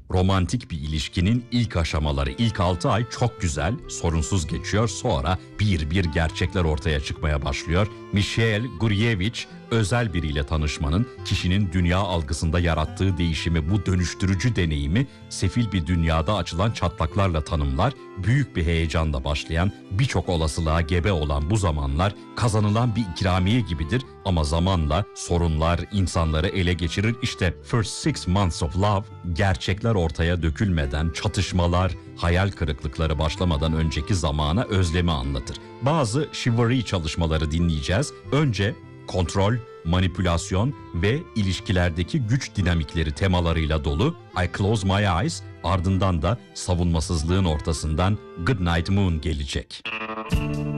Romantik bir ilişkinin ilk aşamaları, ilk 6 ay çok güzel, sorunsuz geçiyor. Sonra bir gerçekler ortaya çıkmaya başlıyor. Michelle Gurevich özel biriyle tanışmanın kişinin dünya algısında yarattığı değişimi, bu dönüştürücü deneyimi sefil bir dünyada açılan çatlaklarla tanımlar. Büyük bir heyecanla başlayan, birçok olasılığa gebe olan bu zamanlar kazanılan bir ikramiye gibidir ama zamanla sorunlar insanları ele geçirir. İşte First 6 Months of Love, gerçekler ortaya dökülmeden, çatışmalar, hayal kırıklıkları başlamadan önceki zamana özlemi anlatır. Bazı chivalry çalışmaları dinleyeceğiz. Önce kontrol, manipülasyon ve ilişkilerdeki güç dinamikleri temalarıyla dolu I Close My Eyes, ardından da savunmasızlığın ortasından Good Night Moon gelecek.